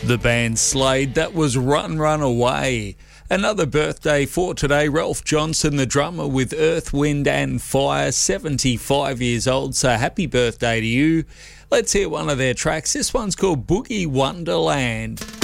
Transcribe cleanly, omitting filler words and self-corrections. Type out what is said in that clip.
The band Slade, that was Run Run Away. Another birthday for today, Ralph Johnson, the drummer with Earth, Wind and Fire, 75 years old, so happy birthday to you. Let's hear one of their tracks. This one's called Boogie Wonderland.